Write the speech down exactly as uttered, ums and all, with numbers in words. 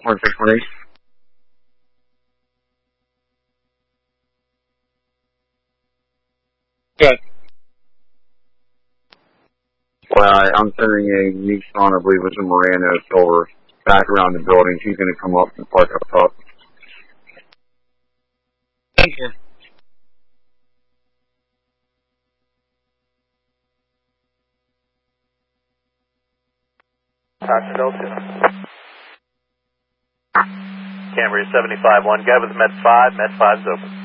one six one eight. Okay. Well, I, I'm sending a Nissan, I believe it's a Murano Silver, back around the building. She's going to come up and park up top. Thank you. Doctor Delta. Camry seventy-five one, guy with Med five, Med five's open.